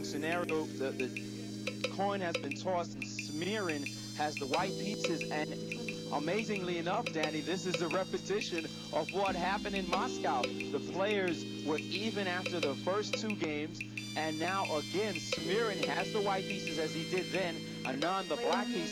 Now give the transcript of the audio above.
scenario, the coin has been tossed and Smirin has the white pieces, and amazingly enough, Danny, this is a repetition of what happened in Moscow. The players were even after the first two games, and now again Smirin has the white pieces as he did then, Anand the black pieces.